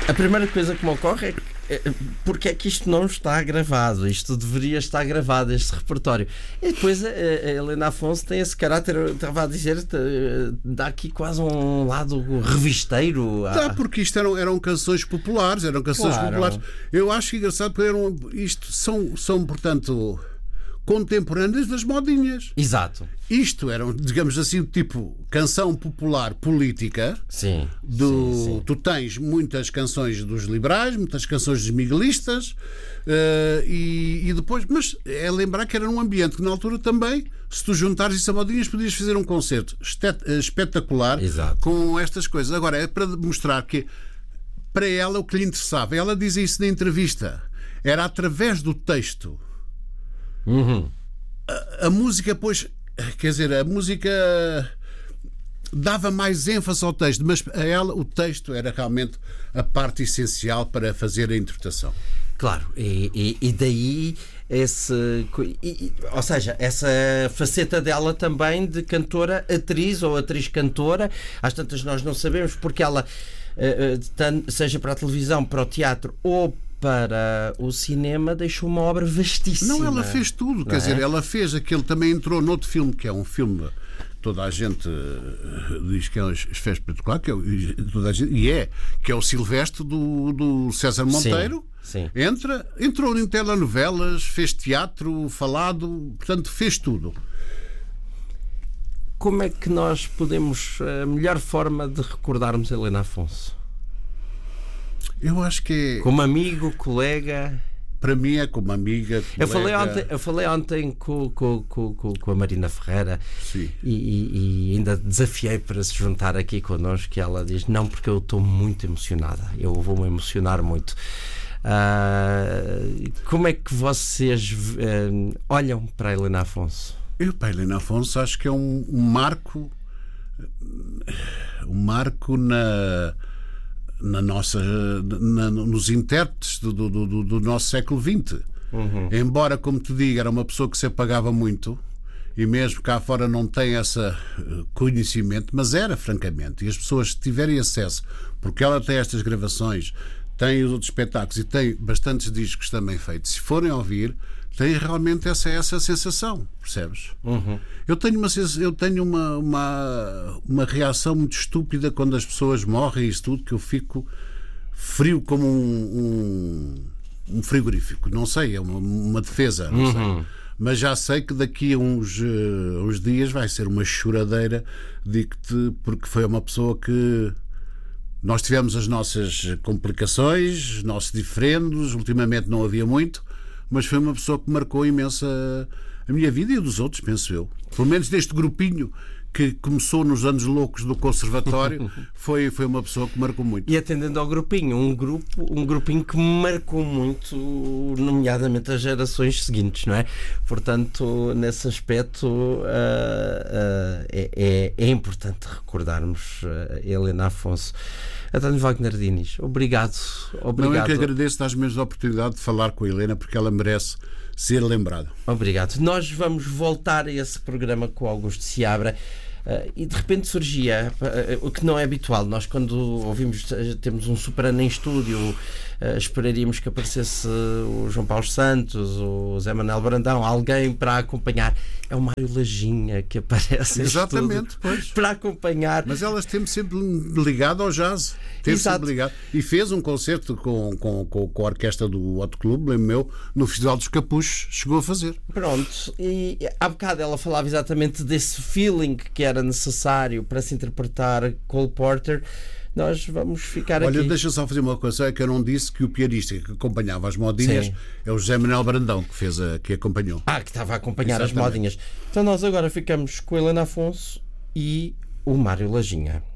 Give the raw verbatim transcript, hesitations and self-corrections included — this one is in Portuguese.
A primeira coisa que me ocorre é que, é, porque é que isto não está gravado? Isto deveria estar gravado, este repertório. E depois a, a Helena Afonso tem esse caráter, eu estava a dizer, dá aqui quase um lado revisteiro. Dá, porque isto eram, eram canções populares, eram canções Claro. populares. Eu acho engraçado porque eram, isto são, são, portanto, contemporâneas das modinhas. Exato. Isto eram, digamos assim, tipo canção popular política. Sim. Do, sim, sim. Tu tens muitas canções dos liberais, muitas canções dos miguelistas, uh, e, e depois, mas é lembrar que era num ambiente que na altura também, se tu juntares isso a modinhas, podias fazer um concerto estet- espetacular. Exato. Com estas coisas. Agora, é para mostrar que para ela o que lhe interessava, ela diz isso na entrevista, era através do texto. Uhum. A, a música, pois, quer dizer, a música dava mais ênfase ao texto, mas a ela o texto era realmente a parte essencial para fazer a interpretação. Claro, e, e, e daí esse, e, ou seja, essa faceta dela também de cantora, atriz ou atriz-cantora, às tantas nós não sabemos, porque ela, seja para a televisão, para o teatro ou para o cinema, deixou uma obra vastíssima. Não, ela fez tudo, quer é? dizer, ela fez aquele, também entrou noutro filme, que é um filme, toda a gente diz que é um efeito espetacular, que é, toda a gente, e é, que é o Silvestre do, do César Monteiro. Sim, sim. Entra, entrou em telenovelas, fez teatro, falado, portanto, fez tudo. Como é que nós podemos, a melhor forma de recordarmos Helena Afonso? Eu acho que é, como amigo, colega. Para mim é como amiga, colega. Eu falei ontem, eu falei ontem com, com, com, com a Marina Ferreira e, e, e ainda desafiei para se juntar aqui connosco, e ela diz, não, porque eu estou muito emocionada, eu vou-me emocionar muito. Uh, como é que vocês uh, olham para a Helena Afonso? Eu, para a Helena Afonso, acho que é um, um marco um marco na na nossa, na, nos intérpretes do, do, do, do nosso século vinte. Uhum. Embora, como te digo, era uma pessoa que se apagava muito, e mesmo cá fora não tem esse conhecimento, mas era, francamente, e as pessoas tiverem acesso, porque ela tem estas gravações, tem os outros espetáculos e tem bastantes discos também feitos, se forem ouvir, tem realmente essa, essa sensação, percebes? Uhum. Eu tenho, uma, eu tenho uma, uma, uma reação muito estúpida quando as pessoas morrem e isso tudo, que eu fico frio como um, um, um frigorífico. Não sei, é uma, uma defesa, não uhum. sei. Mas já sei que daqui a uns, uh, uns dias vai ser uma choradeira, digo-te, porque foi uma pessoa que nós tivemos as nossas complicações, os nossos diferendos, ultimamente não havia muito, mas foi uma pessoa que marcou imenso a, a minha vida e a dos outros, penso eu. Pelo menos deste grupinho que começou nos anos loucos do conservatório, foi, foi uma pessoa que marcou muito. E atendendo ao grupinho, um, grupo, um grupinho que marcou muito, nomeadamente as gerações seguintes, não é? Portanto, nesse aspecto, uh, uh, é, é, é importante recordarmos uh, Helena Afonso. António Wagner Diniz, obrigado. obrigado. Não, eu que agradeço, dás-me a oportunidade de falar com a Helena, porque ela merece ser lembrada. Obrigado. Nós vamos voltar a esse programa com o Augusto Seabra. Uh, e de repente surgia uh, o que não é habitual. Nós, quando ouvimos, uh, temos um soprano em estúdio, uh, esperaríamos que aparecesse o João Paulo Santos, o Zé Manuel Brandão, alguém para acompanhar. É o Mário Lajinha que aparece. Exatamente, pois. Para acompanhar. Mas ela esteve sempre ligada ao jazz. Esteve sempre ligado. E fez um concerto com, com, com, com a orquestra do Hot Club, lembro meu, no Festival dos Capuchos, chegou a fazer. Pronto. E há bocado ela falava exatamente desse feeling que era necessário para se interpretar Cole Porter. Nós vamos ficar Olha, aqui. deixa só fazer uma coisa, é que eu não disse que o pianista que acompanhava as modinhas Sim. é o José Manuel Brandão, que, fez a, que acompanhou. Ah, que estava a acompanhar Exatamente. as modinhas. Então nós agora ficamos com a Helena Afonso e o Mário Lajinha.